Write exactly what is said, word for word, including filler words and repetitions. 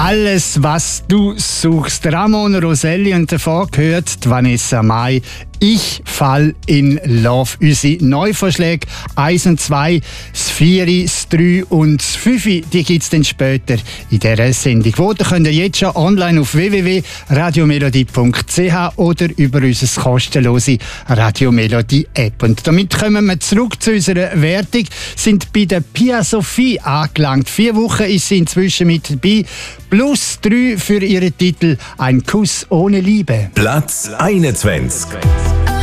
Alles, was du suchst. Ramon Roselli und davor gehört die Vanessa Mai. Ich fall in Love. Unsere Neuvorschläge eins und zwei, das vier, das drei und das fünf, die gibt es dann später in dieser Sendung. Voten könnt ihr jetzt schon online auf w w w punkt radiomelodie punkt c h oder über unsere kostenlose Radiomelodie App. Und damit kommen wir zurück zu unserer Wertung. Sind bei der Pia Sophie angelangt. Vier Wochen ist sie inzwischen mit dabei. Plus drei für ihren Titel Ein Kuss ohne Liebe. Platz einundzwanzig.